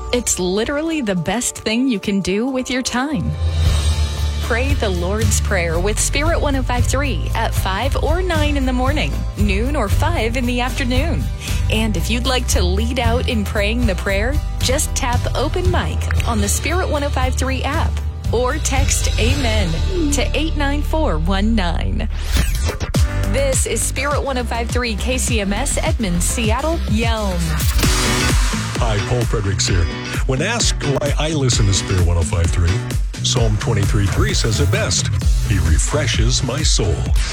It's literally the best thing you can do with your time. Pray the Lord's Prayer with Spirit 105.3 at 5 or 9 in the morning, noon or 5 in the afternoon. And if you'd like to lead out in praying the prayer, just tap Open Mic on the Spirit 105.3 app or text Amen to 89419. This is Spirit 105.3 KCMS Edmonds, Seattle, Yelm. Hi, Paul Fredericks here. When asked why I listen to Spirit 105.3, Psalm 23:3 says it best. He refreshes my soul.